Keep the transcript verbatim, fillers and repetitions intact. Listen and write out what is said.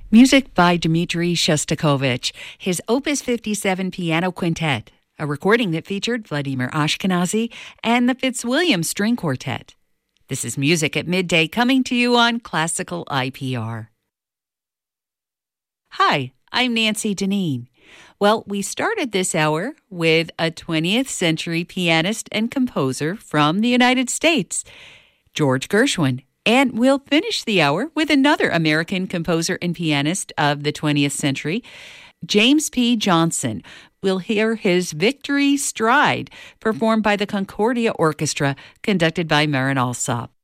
Music by Dmitri Shostakovich, his Opus fifty-seven Piano Quintet, a recording that featured Vladimir Ashkenazy and the Fitzwilliam String Quartet. This is Music at Midday, coming to you on Classical I P R. Hi, I'm Nancy Deneen. Well, we started this hour with a twentieth century pianist and composer from the United States, George Gershwin. And we'll finish the hour with another American composer and pianist of the twentieth century, James P. Johnson. We'll hear his Victory Stride, performed by the Concordia Orchestra, conducted by Marin Alsop.